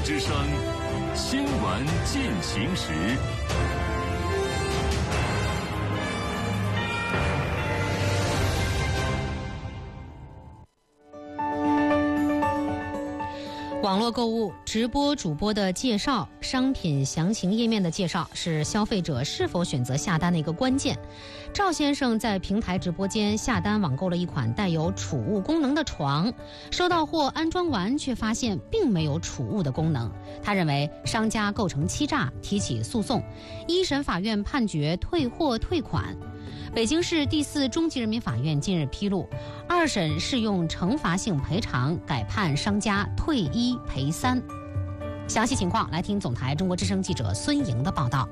之声新闻进行时。 网络购物直播主播的介绍、商品详情页面的介绍是消费者是否选择下单的一个关键。赵先生在平台直播间下单网购了一款带有储物功能的床，收到货安装完却发现并没有储物的功能，他认为商家构成欺诈，提起诉讼。一审法院判决退货退款。北京市第4中级人民法院近日披露，2审适用惩罚性赔偿，改判商家退1赔3。详细情况来听总台中国之声记者孙莹的报道。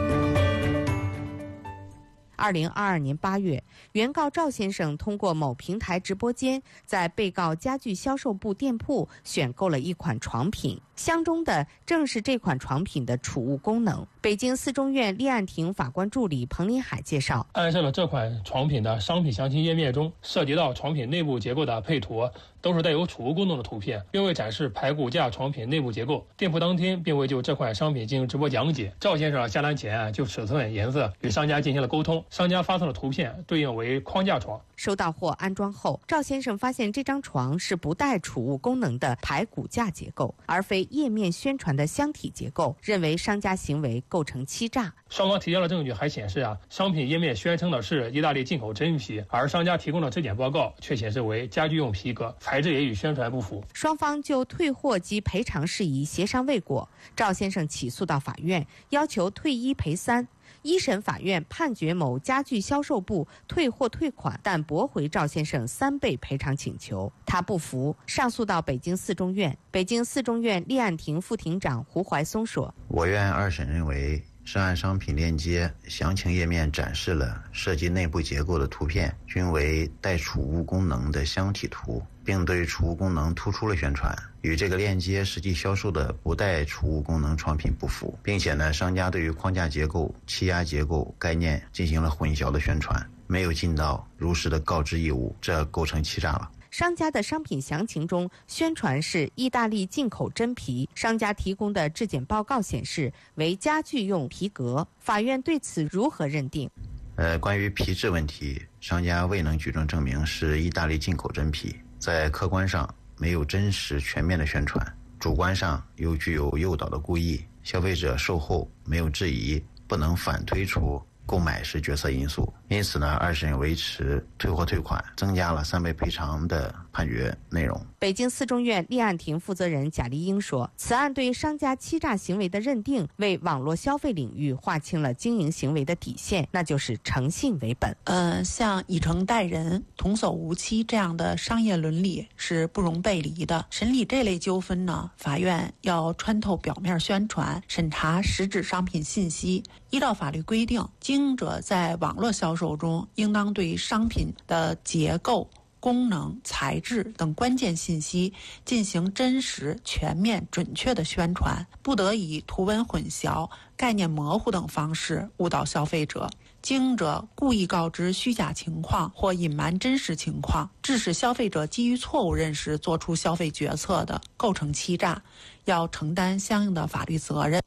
2022年8月，原告赵先生通过某平台直播间，在被告家具销售部店铺选购了一款床品，相中的正是这款床品的储物功能。北京4中院立案庭法官助理彭林海介绍， 按照了这款床品的商品详情页面中涉及到床品内部结构的配图，都是带有储物功能的图片，并未展示排骨架床品内部结构。店铺当天并未就这款商品进行直播讲解。赵先生下单前就尺寸、颜色与商家进行了沟通，商家发送的图片对应为框架床。 收到货安装后，赵先生发现这张床是不带储物功能的排骨架结构，而非页面宣传的箱体结构，认为商家行为构成欺诈。 双方提交的证据还显示商品页面宣称的是意大利进口真皮，而商家提供的质检报告却显示为家居用皮革，材质也与宣传不符。 双方就退货及赔偿事宜协商未果，赵先生起诉到法院，要求退1赔3。一审法院判决某家具销售部退货退款，但驳回赵先生3倍赔偿请求。他不服，上诉到北京4中院。北京4中院立案庭副庭长胡怀松说：“ 我院2审认为，涉案商品链接详情页面展示了涉及内部结构的图片，均为带储物功能的箱体图，并对储物功能突出了宣传，与这个链接实际销售的不带储物功能床品不符，并且商家对于框架结构、气压结构概念进行了混淆的宣传，没有尽到如实的告知义务，这构成欺诈了。” 商家的商品详情中宣传是意大利进口真皮，商家提供的质检报告显示为家具用皮革。法院对此如何认定？ 关于皮质问题，商家未能举证明是意大利进口真皮，在客观上没有真实全面的宣传，主观上又具有诱导的故意，消费者售后没有质疑，不能反推出购买是决策因素。因此2审维持退货退款，增加了3倍赔偿的判决内容。 北京4中院立案庭负责人贾丽英说，此案对商家欺诈行为的认定，为网络消费领域划清了经营行为的底线，那就是诚信为本。 像以诚待人、童叟无欺这样的商业伦理是不容背离的。审理这类纠纷呢，法院要穿透表面宣传，审查实质商品信息。依照法律规定，经营者在网络销售中应当对商品的结构、功能、材质等关键信息进行真实、全面、准确的宣传，不得以图文混淆、概念模糊等方式误导消费者。经营者故意告知虚假情况或隐瞒真实情况，致使消费者基于错误认识做出消费决策的，构成欺诈，要承担相应的法律责任。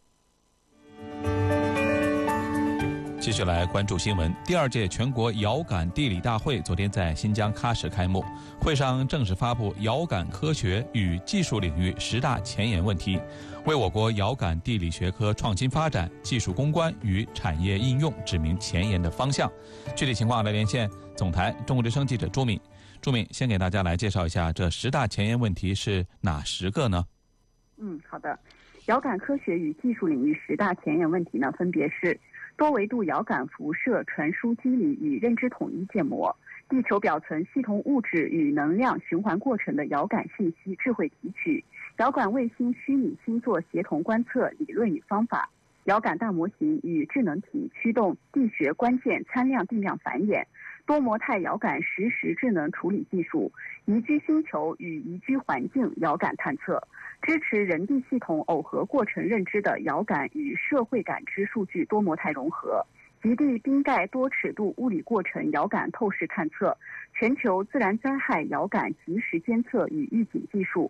继续来关注新闻。第2届全国遥感地理大会昨天在新疆喀什开幕，会上正式发布遥感科学与技术领域10大前沿问题，为我国遥感地理学科创新发展、技术攻关与产业应用指明前沿的方向。具体情况来连线总台中国之声记者朱敏。朱敏，先给大家来介绍一下这10大前沿问题是哪10个呢？ 好的。遥感科学与技术领域10大前沿问题呢，分别是多维度遥感辐射传输机理与认知统一建模，地球表层系统物质与能量循环过程的遥感信息智慧提取，遥感卫星虚拟星座协同观测理论与方法，遥感大模型与智能体驱动地学关键参量定量繁衍，多模态遥感实时智能处理技术，宜居星球与宜居环境遥感探测，支持人地系统耦合过程认知的遥感与社会感知数据多模态融合，极地冰盖多尺度物理过程遥感透视探测，全球自然灾害遥感及时监测与预警技术，